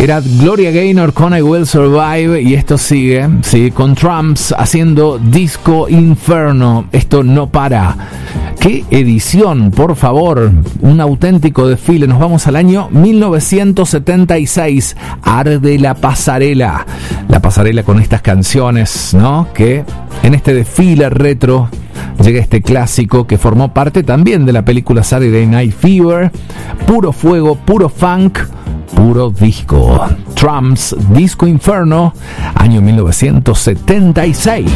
Era Gloria Gaynor con I Will Survive, y esto sigue, sí, con Trumps haciendo Disco Inferno. Esto no para. ¡Qué edición, por favor! Un auténtico desfile. Nos vamos al año 1976. Arde la pasarela. La pasarela con estas canciones, ¿no? Que en este desfile retro llega este clásico que formó parte también de la película Saturday Night Fever. Puro fuego, puro funk, puro disco. Trumps, Disco Inferno, año 1976.